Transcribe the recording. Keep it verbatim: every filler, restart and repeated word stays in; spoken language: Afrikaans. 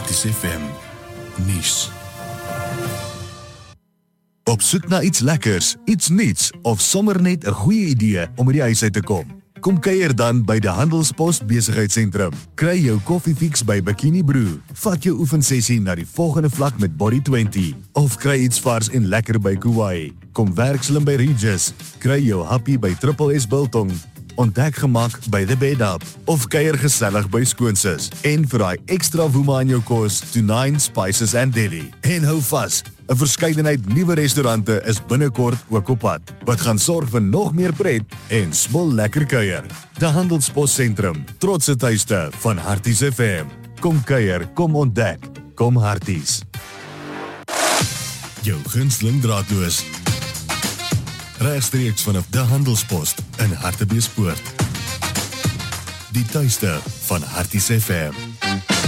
Harties F M nuus. Op soek na iets lekkers, iets nuuts of sommer net 'n goeie idee om uit die huis uit te kom? Kom kuier dan by die Handelspost Besigheidsentrum. Kry jou koffiefix by Bikini Brew. Vat jou oefensessie na die volgende vlak met Body twintig. Of kry iets vars en lekker by Kauai. Kom werk slim by Regis. Kry jou happy by Triple S Biltong. Ontdek gemak by The Bed Up. Of kuier gesellig by Skoonsis. En vir daai ekstra woema in jou kos, to Nine Spices and Deli. En hou vas, 'n verskeidenheid nuwe restaurante is binnekort ook op pad, wat gaan sorg vir nog meer pret en smol lekker kuier. Die Handelspost Sentrum, trotse tuiste van Harties F M. Kom kuier, kom ontdek, kom Harties. Jou gunsteling draadloos. Regstreeks vanaf die Handelspost in Hartbeespoort. Die tuiste van Harties F M.